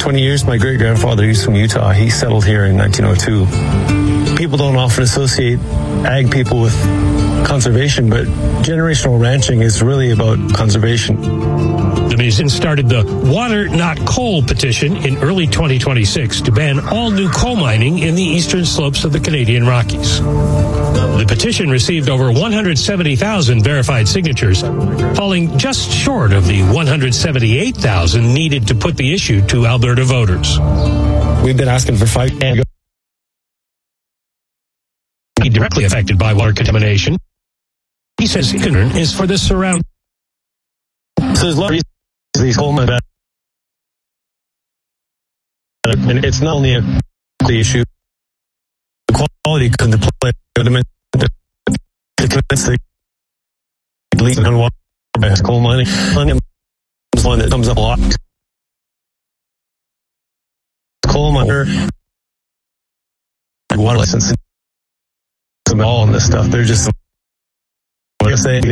20 years, my great-grandfather, he's from Utah. He settled here in 1902. People don't often associate ag people with conservation, but generational ranching is really about conservation. The museum started the Water Not Coal petition in early 2026 to ban all new coal mining in the eastern slopes of the Canadian Rockies. The petition received over 170,000 verified signatures, falling just short of the 178,000 needed to put the issue to Alberta voters. We've been asking for 5 years. Directly affected by water contamination. He says concern is for the surrounding. So there's a lot of reasons these coal mines, and it's not only the issue. The quality comes into play. The leaks and water by coal mining is one that comes up a lot. Coal miner, water licensing, all in this stuff. They're just what I say.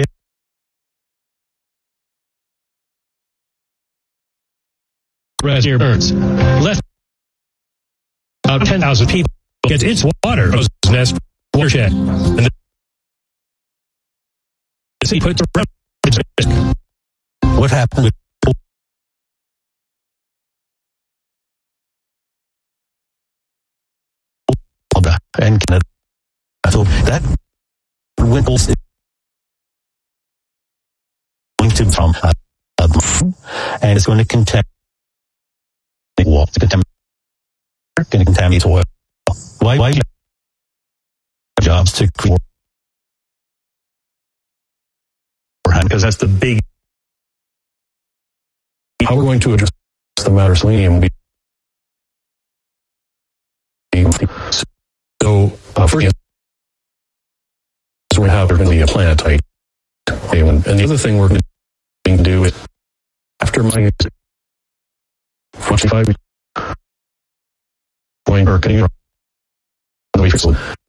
Near Burns, less about 10,000 people gets its water from Nest watershed, and the city puts what happened with and Canada. So that went going to from and it's going to contain water, going to contaminate oil. Why jobs to create? Because that's the big. How we're going to address the matter of selenium. So first, we're going to have a plant. And the other thing we're going to do is after mining 45 going or